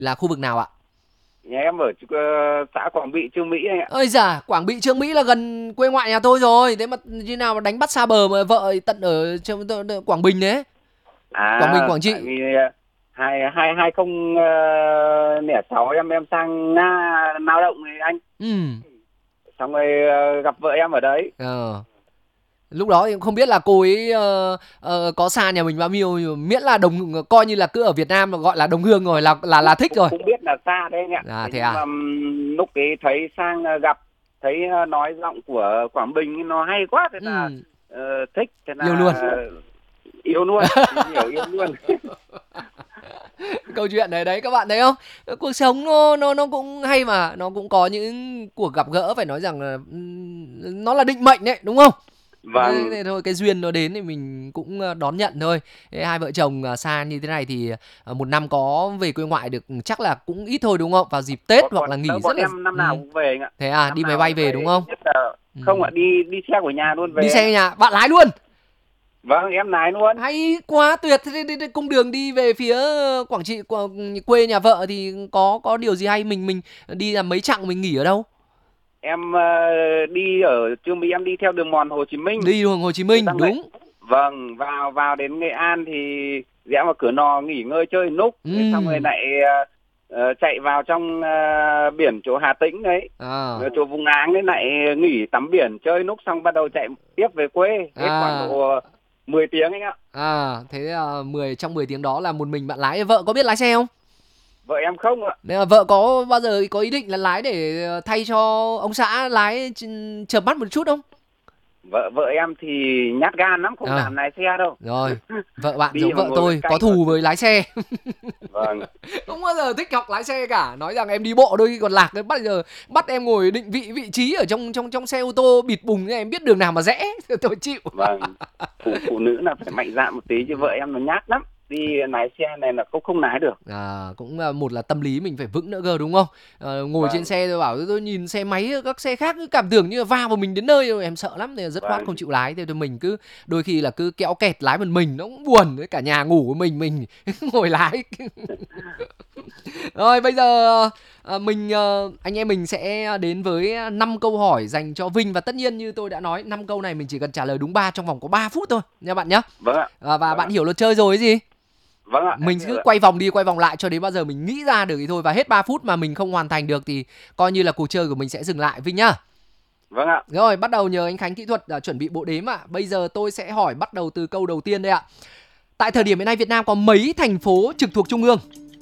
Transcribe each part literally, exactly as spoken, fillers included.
Là khu vực nào ạ? Nhà em ở uh, xã Quảng Bị, Chương Mỹ anh ạ. Ơi già, Quảng Bị, Chương Mỹ là gần quê ngoại nhà tôi rồi. Thế mà như nào mà đánh bắt xa bờ mà vợ tận ở trong Quảng Bình đấy? Quảng Bình, À, Quảng tại Trị. vì hai hai hai không lẻ sáu em em sang Nga lao động thì anh. Ừ. Xong rồi uh, gặp vợ em ở đấy. Ờ. Lúc đó thì không biết là cô ấy uh, uh, có xa nhà mình bao nhiêu, miễn là đồng, coi như là cứ ở Việt Nam mà gọi là đồng hương rồi, là là là thích Cũng rồi. cũng biết là xa đấy anh ạ. À, Thế thế nhưng à? mà um, lúc ấy thấy sang uh, gặp, thấy uh, nói giọng của Quảng Bình nó hay quá, thế là Ừ. uh, thích, thế Yêu là luôn. uh, yêu luôn, hiểu yêu luôn. Câu chuyện đấy đấy, các bạn thấy không? Cuộc sống nó nó nó cũng hay mà, nó cũng có những cuộc gặp gỡ phải nói rằng là ừm, nó là định mệnh đấy, đúng không? Thế, Vâng. thế thôi, cái duyên nó đến thì mình cũng ờ, đón nhận thôi. Thế hai vợ chồng ờ, xa như thế này thì ờ, một năm có về quê ngoại được chắc là cũng ít thôi đúng không? Vào dịp Tết bọn hoặc bọn là đâu nghỉ rất bọn là. em năm Ừ. nào cũng về anh ạ. Thế à, Năm đi máy nào bay cũng về đúng về, không? nhất là Ừ. không ạ, đi đi xe của nhà luôn về Đi anh xe ạ. nhà, bạn lái luôn. Vâng, em lái luôn. Hay quá tuyệt. Thế, thế, thế cung đường đi về phía Quảng Trị, quê nhà vợ thì có có điều gì hay? Mình mình đi là mấy chặng, mình nghỉ ở đâu? Em uh, đi ở Chương Mỹ, em đi theo đường mòn Hồ Chí Minh. Đi đường Hồ Chí Thế Minh xong lại, đúng. vâng, vào vào đến Nghệ An thì rẽ vào Cửa Nò nghỉ ngơi chơi núc. Thế xong rồi Ừ. lại uh, chạy vào trong uh, biển chỗ Hà Tĩnh đấy, À. chỗ Vùng Áng đấy, lại nghỉ tắm biển chơi núc, xong bắt đầu chạy tiếp về quê, hết khoảng À. độ mười tiếng anh ạ. À, thế là mười trong mười tiếng đó là một mình bạn lái. Vợ có biết lái xe không? Vợ em không ạ. Nên là vợ có bao giờ có ý định là lái để thay cho ông xã lái chợp mắt một chút không? Vợ vợ em thì nhát gan lắm, không À, dám lái xe đâu. rồi. Vợ bạn Đi giống mà vợ ngồi bên tôi, có cạnh thôi. thù với lái xe. Vâng. Không bao giờ thích học lái xe cả, nói rằng em đi bộ đôi khi còn lạc đấy, bây giờ bắt em ngồi định vị vị trí ở trong trong trong xe ô tô bịt bùng em biết đường nào mà rẽ. Tôi chịu. Vâng, phụ phụ nữ là phải mạnh dạn một tí, chứ vợ em nó nhát lắm, đi lái xe này là không không lái được. À, cũng là một là tâm lý mình phải vững nữa cơ đúng không? À, ngồi trên Vâng. xe tôi bảo tôi nhìn xe máy các xe khác cứ cảm tưởng như là va vào mình đến nơi rồi, em sợ lắm nên là rất khoát Vâng. không chịu lái. Thế thì mình cứ đôi khi là cứ kéo kẹt lái một mình nó cũng buồn, với cả nhà ngủ của mình mình ngồi lái. Rồi bây giờ à, mình à, anh em mình sẽ đến với năm câu hỏi dành cho Vinh, và tất nhiên như tôi đã nói, năm câu này mình chỉ cần trả lời đúng ba trong vòng có ba phút thôi nha bạn nhé. Vâng ạ. À, và Vâng bạn ạ. hiểu luật chơi rồi cái gì? Vâng ạ, em Mình hiểu cứ ạ. quay vòng đi quay vòng lại cho đến bao giờ mình nghĩ ra được thì thôi, và hết ba phút mà mình không hoàn thành được thì coi như là cuộc chơi của mình sẽ dừng lại Vinh nhá. Vâng ạ. Rồi bắt đầu nhờ anh Khánh kỹ thuật uh, chuẩn bị bộ đếm ạ. À. Bây giờ tôi sẽ hỏi bắt đầu từ câu đầu tiên đây ạ. Tại thời điểm hiện nay Việt Nam có mấy thành phố trực thuộc trung ương?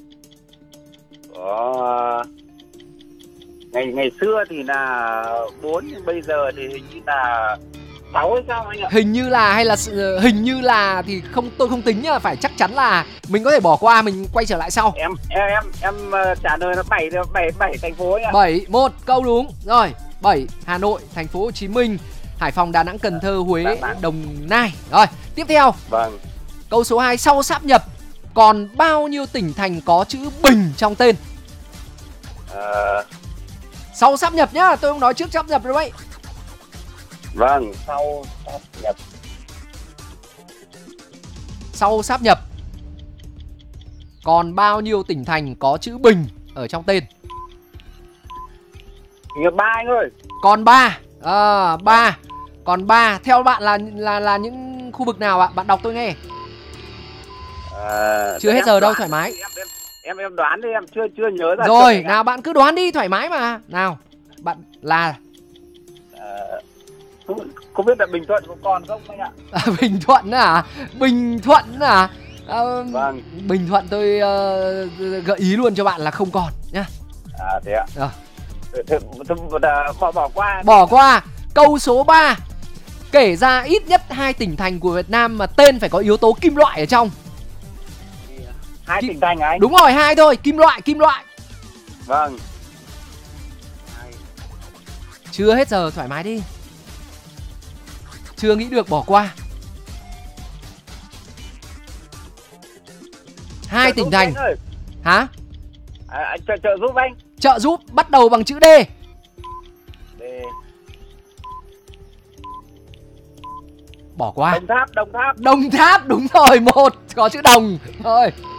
Có, ngày ngày xưa thì là bốn, nhưng bây giờ thì hình như là sáu hay sao anh ạ? Hình như là hay là uh, hình như là thì không, tôi không tính nhá, phải chắc chắn là mình có thể bỏ qua, mình quay trở lại sau. Em em em em uh, trả lời là bảy bảy bảy thành phố anh ạ. bảy, một câu đúng. Rồi, bảy Hà Nội, thành phố Hồ Chí Minh, Hải Phòng, Đà Nẵng, Cần Thơ, Huế, Đà Nẵng. Đồng Nai. Rồi, tiếp theo. Vâng. Câu số hai, sau sáp nhập còn bao nhiêu tỉnh thành có chữ Bình trong tên? Uh... Sau sáp nhập nhá, tôi không nói trước sáp nhập đâu đấy. Vâng, sau sáp nhập. Sau sáp nhập còn bao nhiêu tỉnh thành có chữ Bình ở trong tên? Như ba anh ơi. Còn ba. À, ba. Còn ba. Theo bạn là là là những khu vực nào ạ? Bạn đọc tôi nghe. À, chưa hết giờ đâu, thoải mái. Em em em em đoán đi, em chưa chưa nhớ ra. Rồi, nào bạn cứ đoán đi, thoải mái mà. Nào, bạn là à, không, không biết là Bình Thuận có còn không anh ạ? à, Bình Thuận à? Bình Thuận à? À, vâng. Bình Thuận tôi uh, gợi ý luôn cho bạn là không còn nhá. À thế ạ. À. Bỏ bỏ qua. Bỏ qua. Câu số ba. Kể ra ít nhất hai tỉnh thành của Việt Nam mà tên phải có yếu tố kim loại ở trong. Hai tỉnh thành anh? Đúng rồi, hai thôi, kim loại, kim loại. Vâng. Chưa hết giờ, thoải mái đi. Chưa nghĩ được bỏ qua. Hai tỉnh thành. Hả? À, trợ, trợ giúp anh. Trợ giúp bắt đầu bằng chữ D. D. Bỏ qua. Đồng Tháp, Đồng Tháp. Đồng Tháp, đúng rồi, một có chữ đồng. Thôi.